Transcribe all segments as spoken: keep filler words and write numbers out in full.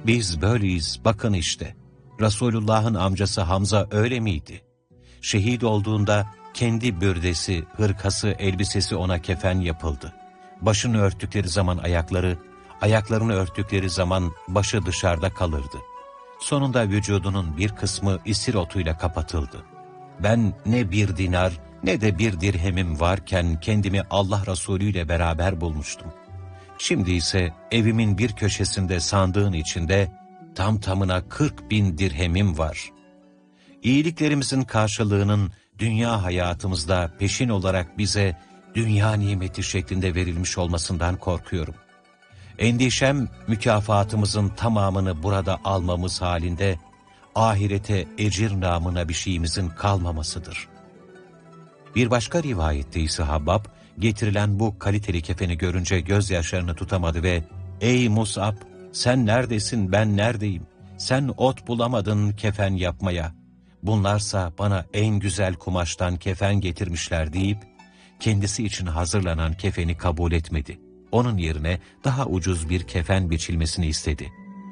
Biz böyleyiz, bakın işte. Resulullah'ın amcası Hamza öyle miydi? Şehit olduğunda kendi bürdesi, hırkası, elbisesi ona kefen yapıldı. Başını örttükleri zaman ayakları, ayaklarını örttükleri zaman başı dışarıda kalırdı. Sonunda vücudunun bir kısmı isir otuyla kapatıldı. Ben ne bir dinar ne de bir dirhemim varken kendimi Allah Resulü ile beraber bulmuştum. Şimdi ise evimin bir köşesinde sandığın içinde tam tamına kırk bin dirhemim var. İyiliklerimizin karşılığının dünya hayatımızda peşin olarak bize dünya nimeti şeklinde verilmiş olmasından korkuyorum. Endişem mükafatımızın tamamını burada almamız halinde ahirete ecir namına bir şeyimizin kalmamasıdır. Bir başka rivayette ise Habbab, getirilen bu kaliteli kefeni görünce gözyaşlarını tutamadı ve ''Ey Mus'ab, sen neredesin, ben neredeyim? Sen ot bulamadın kefen yapmaya. Bunlarsa bana en güzel kumaştan kefen getirmişler.'' deyip, kendisi için hazırlanan kefeni kabul etmedi. Onun yerine daha ucuz bir kefen biçilmesini istedi.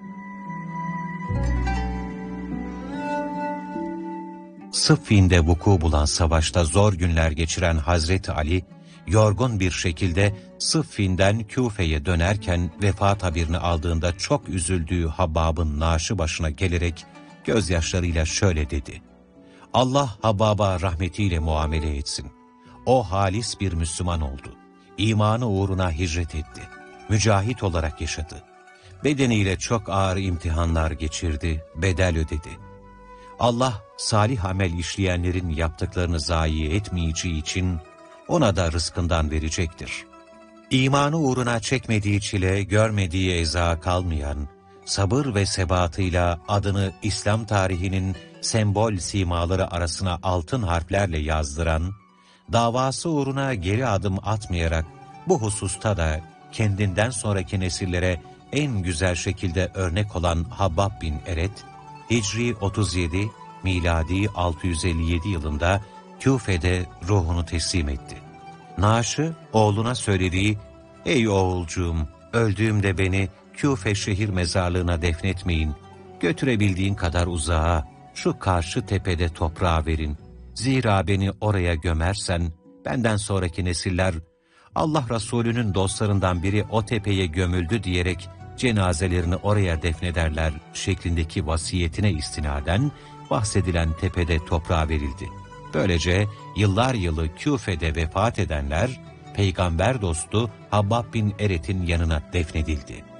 Sıffin'de vuku bulan savaşta zor günler geçiren Hazreti Ali, yorgun bir şekilde Sıffin'den Küfe'ye dönerken vefat haberini aldığında çok üzüldüğü Habbab'ın naaşı başına gelerek gözyaşlarıyla şöyle dedi: Allah Habbab'a rahmetiyle muamele etsin. O halis bir Müslüman oldu. İmanı uğruna hicret etti. Mücahit olarak yaşadı. Bedeniyle çok ağır imtihanlar geçirdi, bedel ödedi. Allah salih amel işleyenlerin yaptıklarını zayi etmeyeceği için ona da rızkından verecektir. İmanı uğruna çekmediği çile, görmediği eza kalmayan, sabır ve sebatıyla adını İslam tarihinin sembol simaları arasına altın harflerle yazdıran, davası uğruna geri adım atmayarak bu hususta da kendinden sonraki nesillere en güzel şekilde örnek olan Habbab bin Eret, Hicri otuz yedi, miladi altı yüz elli yedi yılında Küfe'de ruhunu teslim etti. Naaşı oğluna söylediği, ''Ey oğulcuğum, öldüğümde beni Küfe şehir mezarlığına defnetmeyin, götürebildiğin kadar uzağa, şu karşı tepede toprağa verin. Zira beni oraya gömersen, benden sonraki nesiller, Allah Resulü'nün dostlarından biri o tepeye gömüldü diyerek cenazelerini oraya defnederler şeklindeki vasiyetine istinaden bahsedilen tepede toprağa verildi. Böylece yıllar yılı Küfe'de vefat edenler, peygamber dostu Habbab bin Eret'in yanına defnedildi.